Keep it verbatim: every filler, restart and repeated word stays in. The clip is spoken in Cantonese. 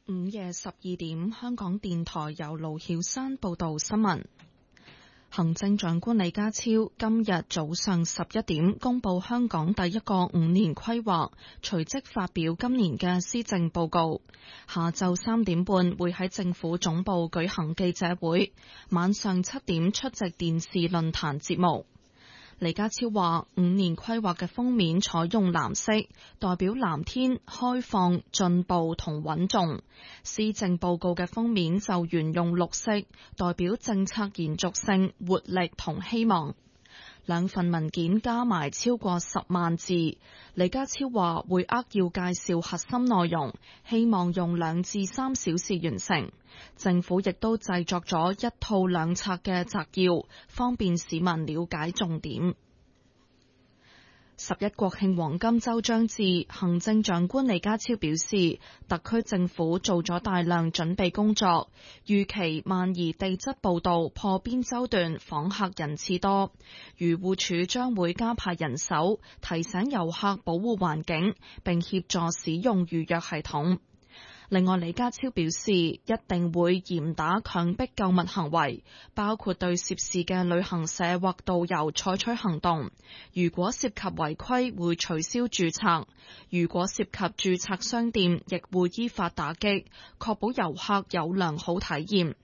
午夜十二點，香港電台由盧曉山報道新聞。行政長官李家超今日早上十一點公布香港第一個五年規劃，隨即發表今年嘅施政報告。下晝三點半會喺政府總部舉行記者會，晚上七點出席電視論壇節目。李家超話，五年規劃嘅封面採用藍色，代表藍天、開放、進步同穩重。施政報告嘅封面就沿用綠色，代表政策延續性、活力同希望。兩份文件加埋超過十萬字，李家超話會扼要介紹核心內容，希望用兩至三小時完成。政府亦都製作咗一套兩冊嘅摘要，方便市民了解重點。十一國慶黃金週將至，行政長官李家超表示，特區政府做咗大量準備工作，預期萬宜地質步道破邊洲段訪客人次多，漁護署將會加派人手，提醒遊客保護環境，並協助使用預約系統。另外，李家超表示，一定會嚴打強迫購物行為，包括對涉事嘅旅行社或導遊採取行動。如果涉及違規，會取消註冊；如果涉及註冊商店，亦會依法打擊，確保遊客有良好體驗。